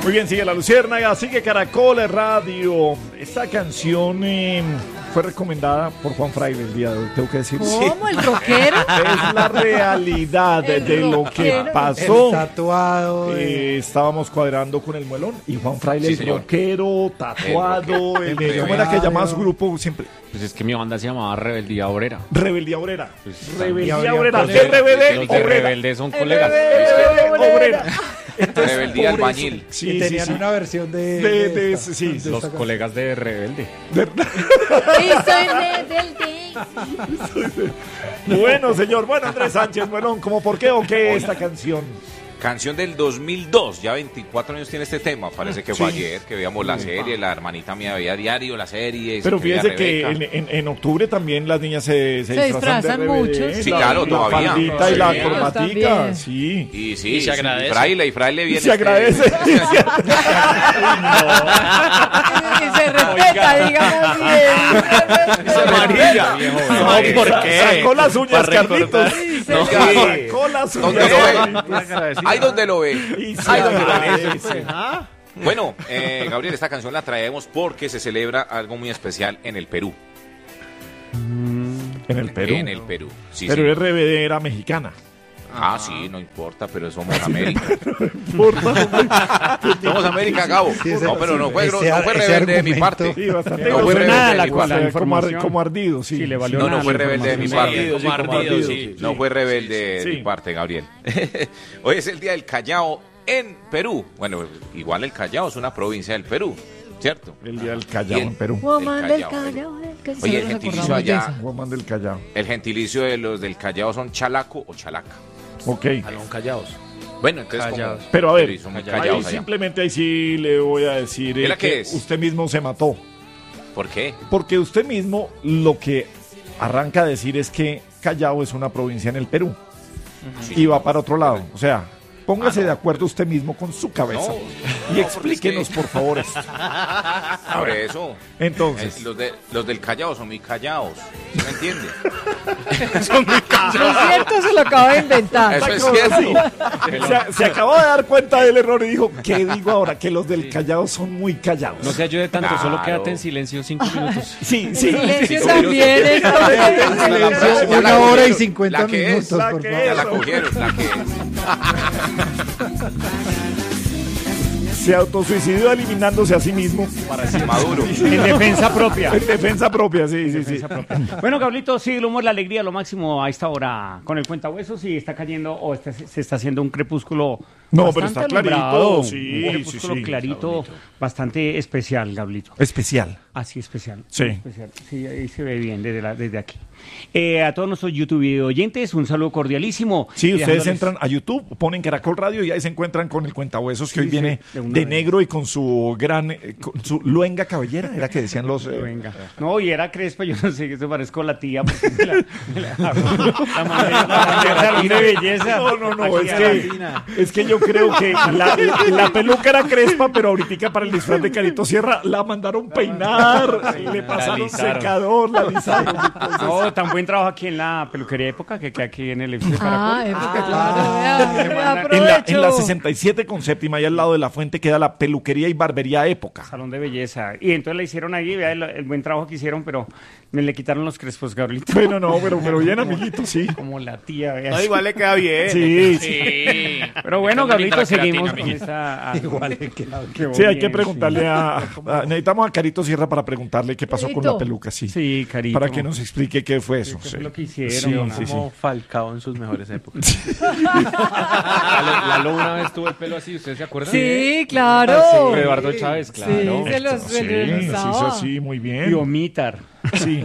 Muy bien, sigue La Luciérnaga, sigue Caracol Radio. Esta canción fue recomendada por Juan Fraile el día de hoy, tengo que decir. ¿Cómo? ¿El rockero? Es la realidad de lo que pasó. El tatuado. Estábamos cuadrando con el muelón y Juan Fraile, Sí, el señor. rockero, tatuado. ¿Cómo era que llamaba su grupo siempre? Pues es que mi banda se llamaba Rebeldía Obrera. Rebeldía Obrera. Pues, Rebeldía Obrera. Los de RBD los de Obrera. Rebelde son colegas. Obrera. Entonces, Rebeldía por eso- Albañil. Sí, Y sí, tenían sí. una versión de Sí, de Los esta colegas de Rebelde. Y soy rebelde. Bueno, señor. Bueno, Andrés Sánchez, bueno, ¿cómo por qué o qué esta canción? Canción del 2002, ya 24 años tiene este tema. Parece que fue ayer que veíamos la serie. La hermanita mía veía diario la serie. Pero se creía fíjese que Rebeca. en octubre también las niñas se disfrazan de disfrazan RBD. muchos. Sí, claro, la todavía. faldita y Sí. la Ellos corbatica, también. sí. Y sí, Y se agradece. Y Fraile viene. Se agradece. Y se respeta, digamos bien. Esa amarilla, viejo. No, ¿por qué? Sacó las uñas, Para Carlitos. No. Sacó las ¿Dónde uñas. lo ve? Carlitos. Ahí donde lo ve. Y se Ahí donde lo ve. agradece. Bueno, Gabriel, esta canción la traemos porque se celebra algo muy especial en el Perú. En el Perú. En el Perú. Sí, Pero sí. RBD era mexicana. Ah, sí, no importa, pero somos América. Importa. Somos América, Gabo. No, pero no fue, ese no fue ese rebelde de mi argumento. parte. Sí, bastante. No fue grosero. rebelde nada de la mi cual- parte. la información. Como ardido, sí. Sí, le valió No, nada no fue la rebelde de mi información. parte. Como ardido, sí. No fue rebelde de Sí. mi parte, Gabriel. Hoy es el Día del Callao en Perú. Bueno, igual el Callao es una provincia del Perú, ¿cierto? El día del Callao en Perú. Woman del Callao. Callao. Oye, el Nos gentilicio acordamos de allá, eso. Woman del Callao. el gentilicio de los del Callao son chalaco o chalaca. Ok. Alón callados. Bueno, entonces Callaos. como... Pero a ver, son muy ahí callados allá. simplemente ahí sí le voy a decir ¿Era que qué es? usted mismo se mató. ¿Por qué? Porque usted mismo lo que arranca a decir es que Callao es una provincia en el Perú y va para otro lado. O sea, póngase de acuerdo usted mismo con su cabeza y explíquenos, por favor, esto. Por eso. Entonces, Los del Callao son muy callados. ¿Sí me entiende? Lo cierto se lo acaba de inventar. Eso es cierto. se acabó de dar cuenta del error y dijo, ¿qué digo ahora? Que los del Callao son muy callados. No se ayude tanto, solo Claro. quédate en silencio 5 minutos. Sí, sí. Silencio sí, también. Hasta la próxima. Ya la 1 hora y cogieron. 50 La que es. minutos, por que favor. Ya la cogieron, la que es. Se autosuicidó eliminándose a sí mismo. Maduro. En defensa propia. En defensa propia, sí, sí, sí. Defensa propia. Bueno, Gablito, sí, el humor, la alegría, lo máximo a esta hora con el cuentahuesos y está cayendo o se está haciendo un crepúsculo. No, pero bastante está clarito, alumbrado, sí, un crepúsculo sí, sí. clarito, bastante especial, Gablito. Especial. Así especial. Sí. Especial. Sí, ahí se ve bien desde aquí. A todos nuestros YouTube oyentes, un saludo cordialísimo. Sí, Y ustedes dejándoles- entran a YouTube, ponen Caracol Radio y ahí se encuentran con el cuentahuesos que Sí, hoy viene sí, de una de vez. negro y con su gran, con su luenga cabellera, era que decían los... Venga. No, y era Crespa, yo no sé, que se parezco a la tía. Porque la mandé al salón de belleza. No, Aquí a Latina. es que yo creo que la peluca era crespa, pero ahorita para el disfraz de Carito Sierra la mandaron peinar, le pasaron alisaron. secador, la alisaron. No, tan buen trabajo aquí en la peluquería época que queda aquí en el edificio de Ah, Caracol. época, claro. Vea, En la aprovecho. 67 con séptima, y al lado de la fuente queda la peluquería y barbería época. Salón de belleza. Y entonces le hicieron ahí, vea el buen trabajo que hicieron, pero me le quitaron los crespos, Gabrielito. Bueno, no, pero bien, amiguito, sí. Como la tía, vea. No, igual le queda bien. Sí, sí. Sí. Pero bueno, Está bonita Gabrielito, la seguimos queratina, con amiguito. esta... Igual le queda bien. Sí, hay que preguntarle necesitamos a Carito Sierra para preguntarle qué pasó con Carito. la peluca, sí. Sí, Carito. Para que nos explique qué fue eso. ¿Qué sí. fue lo que hicieron? Sí, ¿no? sí, sí. Como Falcao en sus mejores épocas. Lalo una vez tuvo el pelo así, ¿ustedes se acuerdan? Sí, claro. Pero Eduardo Chávez, claro. Sí, se los Sí, se hizo así, muy Y bien. vomitar. Sí.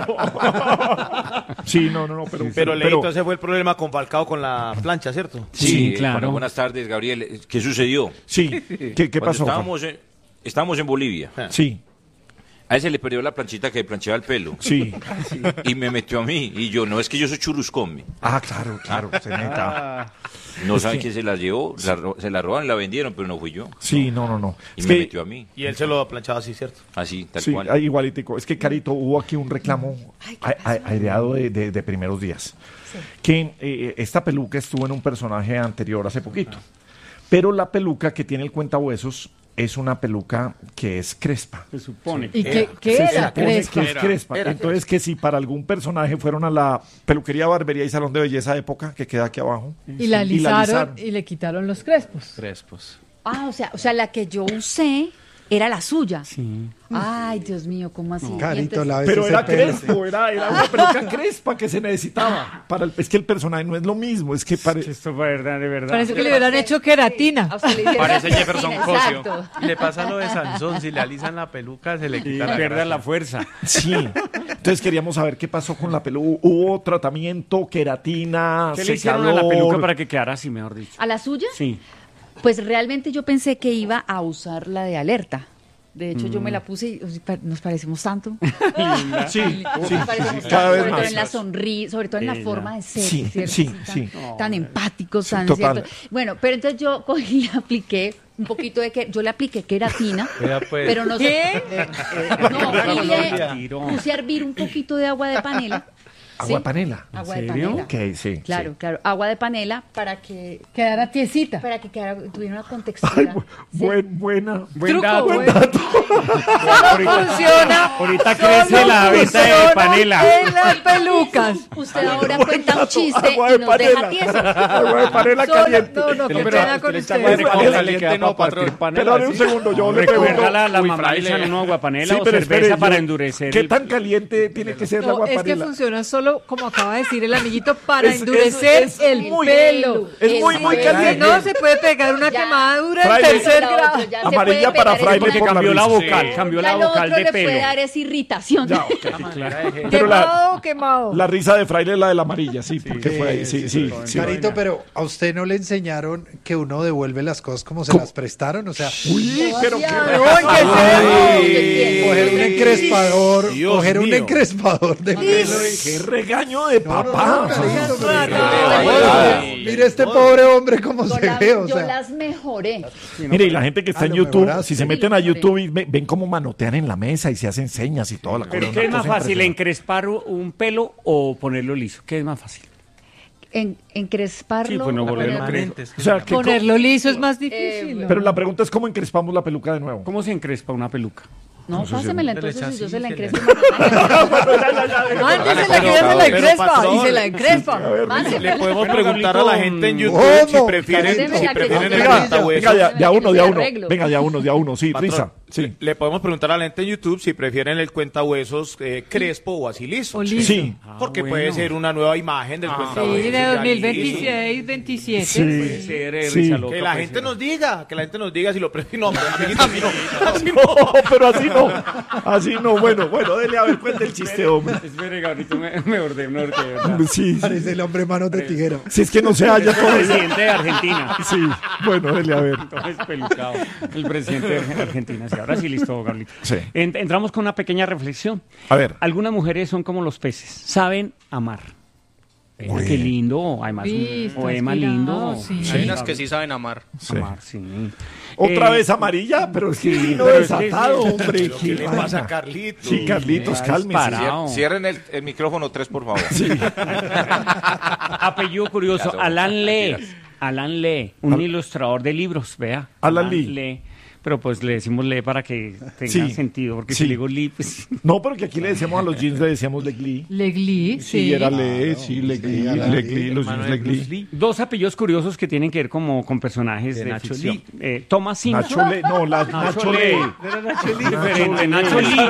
Sí, no, Pero Leito, ese fue el problema con Falcao con la plancha, ¿cierto? Sí, claro. Bueno, buenas tardes, Gabriel. ¿Qué sucedió? Sí, ¿qué Cuando pasó? Juan? estábamos en Bolivia. Sí, A ese le perdió la planchita que planchaba el pelo. sí. Y me metió a mí. Y yo, no es que yo soy churuscome. Ah, claro, se neta. No saben quién se la llevó. Se la robaron, la vendieron, pero no fui yo. Sí, no. Y Es me que, metió a mí. Y él se lo planchaba así, ¿cierto? Así, tal sí, cual. igualitico. Es que, Carito, hubo aquí un reclamo aireado de primeros días. Que esta peluca estuvo en un personaje anterior hace poquito. Pero la peluca que tiene el cuentahuesos es una peluca que es crespa. Se supone. ¿Y qué Se era? supone Crespa. que es crespa. Entonces, que si para algún personaje fueron a la peluquería, barbería y salón de belleza de época, que queda aquí abajo, Y la alisaron y le quitaron los crespos. Crespos. Ah, o sea, la que yo usé era la suya. Sí. Ay, Dios mío, ¿cómo así? Carito, la pero ese era pelo. crespo, era una peluca crespa que se necesitaba. Es que el personaje no es lo mismo, es que Esto fue verdad, de verdad. Parece que le hubieran hecho queratina. A usted le hicieron Parece la Jefferson queratina, Cosio. exacto. Y le pasa lo de Sansón, si le alisan la peluca se le Y quita la pierde gracia. la fuerza. Sí. Entonces queríamos saber qué pasó con la peluca. ¿Hubo tratamiento, queratina, ¿Qué le hicieron a la secador? peluca para que quedara así, mejor dicho? ¿A la suya? Sí. Pues realmente yo pensé que iba a usar la de alerta. De hecho, yo me la puse y nos parecemos tanto. Sí, sí, Nos parecemos cada tanto, vez sobre todo más. en la sonrisa, sobre todo en la forma de ser, Sí, ¿cierto? sí, tan, sí. tan empáticos, tan total. ¿cierto? Bueno, pero entonces yo cogí y apliqué un poquito de que yo le apliqué queratina, Vea, pues. pero no sé. No, y le Tiró. puse a hervir un poquito de agua de panela. Agua de panela. Agua de serio? panela. Ok, sí. Claro, claro. Agua de panela para que Quedara tiesita. tuviera una Ay, contextura. buena. Buen Truco, dato. buen dato. Solo funciona. Ahorita solo crece la venta de funciona panela. en las pelucas. Usted ahora cuenta un chiste Agua y de nos deja panela. tiesos. Agua de panela Solo- caliente. no, qué pena con echan ustedes. agua Panela caliente, no, patrón. Pero dame un segundo, yo le Recuerda pregunto. la Uy, mamá le fraile. echan una agua panela Sí, o pero cerveza espere, para yo- endurecer. ¿Qué tan caliente tiene que ser el No, agua de es que panela? funciona solo, como acaba de decir el amiguito, para Es- endurecer es el muy- pelo. es muy, muy Si caliente. no, se puede pegar una Ya. quemadura en Fraile. tercer La grado. otra ya se Amarilla puede para pegar fraile en una- por la Cambió la risa. vocal, cambió Ya la lo vocal otro de le puede pelo. dar es irritación. Ya, ok. Pero Quemado, quemado. la risa de fraile es la de la amarilla, sí, porque fue ahí, sí, sí. sí. Carito, pero ¿a usted no le enseñaron que uno devuelve las cosas como se las prestaron? O sea, Uy, pero qué No, ¿qué es eso? coger un encrespador, Dios coger un mío. encrespador de pelo y... qué regaño de papá. Carito, pero- Ay, Mire este pobre hombre cómo Yo, se las- ve, o yo sea. las mejoré. Mire, y la gente que está en lo YouTube, mejoraste. si se meten a YouTube y ven cómo manotean en la mesa y se hacen señas y toda la Pero cosa. ¿qué es una más cosa fácil, impresionante. encrespar un pelo o ponerlo liso? ¿Qué es más fácil? Encresparlo. Sí, pues no volverlo ponerlo- permanentes. O sea, que Ponerlo liso es más difícil. ¿no? pero la pregunta es cómo encrespamos la peluca de nuevo. ¿Cómo se encrespa una peluca? No, pásemela se le entonces echa y yo así, se la se le- encrespo. Mándesela que ella se la encrespa patrón, y se la encrespa. Le podemos Bueno, preguntar a la gente en YouTube ¿Cómo? si prefieren Deme la que el no Venga, cuentahuesos. venga, de a uno, de a Se la uno. arreglo. Venga, de a uno, sí, Patrón, risa. Sí. Le podemos preguntar a la gente en YouTube si prefieren el cuentahuesos crespo o así liso. O liso. Sí. Porque bueno. puede ser una nueva imagen del cuentahuesos. Sí, de ya 2026, 27. Sí. Ser, Sí. risa loca, Que la pues, gente sí. nos diga, que la gente nos diga si lo prefieren. No, hombre, amiguito, así no. No, pero así no. Así no. Bueno, dele a ver, cuente el chiste, hombre. Espere, Gabriel, me ordené, de verdad. Sí, sí. Parece el hombre manos de tijera. Si es que no se halla El todavía. presidente de Argentina. Sí, bueno, dele a ver. Todo espelucado. El presidente de Argentina. Sí, ahora sí, listo, Gabrielito. Sí. Entramos con una pequeña reflexión. A ver. Algunas mujeres son como los peces, saben amar. Mira, qué lindo, además Sí, un está poema inspirado, lindo. sí. Hay unas que sí saben amar. Sí. Amar, sí. Otra Eh, vez amarilla, pero es que no pero es que desatado, sí. hombre. ¿Qué le pasa a Carlitos? Sí, Carlitos, cálmese. disparado. Cierren el micrófono 3, por favor. Apellido curioso, Claro, Alan Lee. mentiras. Alan Lee, un ilustrador de libros, vea. Alan Lee. Pero pues le decimos Lee para que tenga Sí, sentido, porque sí. si le digo Lee, pues... No, porque aquí le decíamos a los jeans, le decíamos Legli. Legli, Sí, sí. era Le, sí, Legli, Alan Legli, Lee, los jeans hermano de Bruce Legli. Lee. Dos apellidos curiosos que tienen que ver como con personajes de Nacho ficción. Thomas Simpson. Nacho Le, no, Nacho Le. Era Nacho Lee. Diferente, Nacho Lee.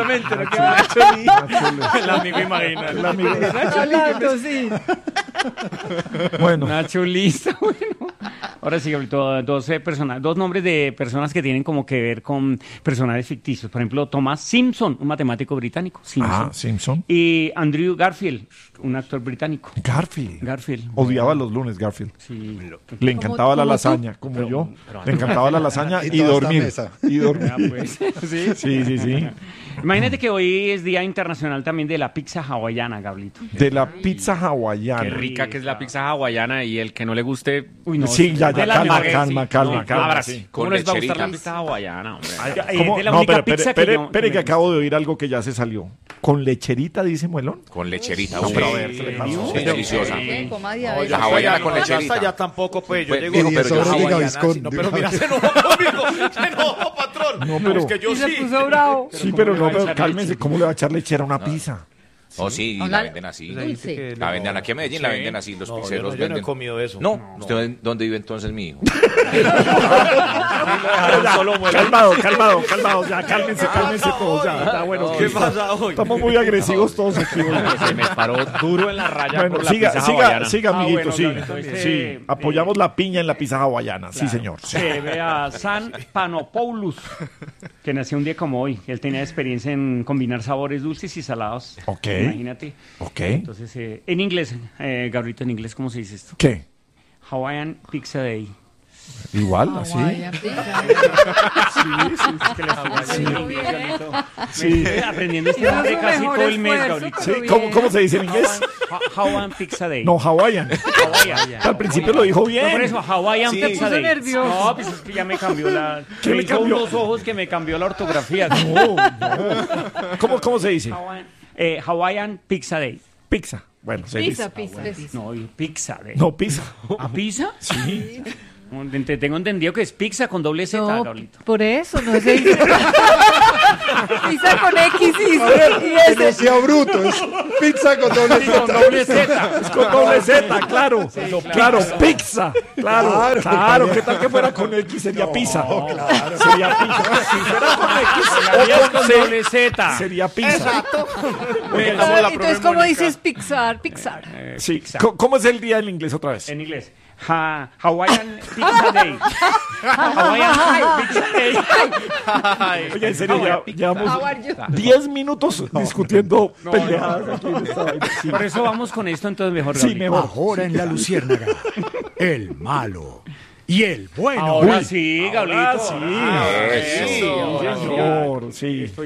El amigo imaginario. El amigo de Nacho. Hablando, sí. Bueno, Nacho Lee, está bueno. Ahora sí, dos nombres de personas que tienen como que ver con personajes ficticios. Por ejemplo, Thomas Simpson, un matemático británico. Simpson. Simpson. Y Andrew Garfield, un actor británico. Garfield. Odiaba los lunes, Garfield. Sí. Le encantaba la como tú. lasaña, como yo. Le encantaba la lasaña Y y toda esta dormir. mesa. Y dormir. Ya, pues. Sí. Sí. Imagínate que hoy es Día Internacional también de la pizza hawaiana, Gablito. De la pizza hawaiana. Qué rica que es la pizza hawaiana y el que no le guste... Uy, no, Sí, ya, de la mejor. calma. Ahora sí. Con ¿Cómo les va a gustar lecherita. la pizza hawaiana, hombre? ¿Cómo? De la No, única pero pizza espere que yo- que acabo de oír algo que ya se salió. ¿Con lecherita, dice Muelón? Con lecherita. No, uy. pero a ver, ¿qué le pasó? Sí, es deliciosa. Coma No, diabetes. La hawaiana con ya lecherita. hasta ya tampoco, pues. Yo Pues, llego digo, Y pero 10 yo sobres de hawaiana, Gaviscon. sí, no, pero mira, se enojó conmigo. Se enojó, patrón. No, pero- Es que yo Y se sí. puso bravo. Sí, pero no, pero cálmense, ¿cómo le va a echar lechera a una pizza? Oh, sí, No, la la- venden así. Dulce. La venden aquí en Medellín, la venden así. Los No, yo pizzeros no, yo no he venden. comido eso. No, ¿usted dónde vive entonces mi hijo? Calmado, ya, cálmense todos, ya, bueno, ¿Qué pasa hoy? estamos muy agresivos todos aquí hoy. Se me paró duro en la raya Bueno, por la siga, pizza siga, hawaiana. siga, amiguito, bueno, sí, Gabriel, entonces, sí, apoyamos la piña en la pizza hawaiana, sí, señor. Sí. Se ve a San Panopoulos, que nació un día como hoy. Él tenía experiencia en combinar sabores dulces y salados. Ok. Imagínate. Ok. Entonces, en inglés, Gabrielito, en inglés, ¿cómo se dice esto? ¿Qué? Hawaiian Pizza Day. Igual, así. Hawaiian pizza. Que le estoy haciendo bien, Gabrielito. Sí. Aprendiendo este Hizo nombre su casi mejor todo el mes, esfuerzo, Gabrielito. Sí, pero bien. ¿cómo se dice en inglés? Hawaiian Pizza Day. No, Hawaiian. Hawaiian. Al principio lo dijo No, bien. por eso, Hawaiian Sí. Pizza Se puso Day. nervioso. No, pues es que ya me cambió la... ¿Qué le hizo cambió? unos ojos que me cambió la ortografía. No. ¿Cómo se dice? Hawaiian Pizza Day. Pizza. Bueno, se dice. Pizza. No, Pizza Day. No, pizza. ¿A pizza? Sí. Tengo entendido que es pizza con doble Z, No, Gabrielito. por eso, no se dice. Pizza con X y Que no S. sea bruto, es pizza con doble Sí, con Z. doble Z. Es con doble Z, claro. Claro, pizza. Claro. ¿Qué tal que fuera con X? Sería pizza. Sería pizza. Si fuera con X La o con con C, doble Z. sería pizza. Entonces, ¿cómo dices Pixar? Pixar. Sí. ¿Cómo es el día en inglés otra vez? En inglés. Hawaiian Pizza Day. Hawaiian Pizza Day. Oye, en serio, ya llevamos How are you? 10 minutos discutiendo pendejadas aquí en esta vaina. Sí. Por eso vamos con esto, entonces mejor. Sí, Gabriel. mejor. Ahora en la Luciérnaga, el malo y el bueno. Ahora sí, Gabrielito. sí. Eso. Sí, señor. Sí.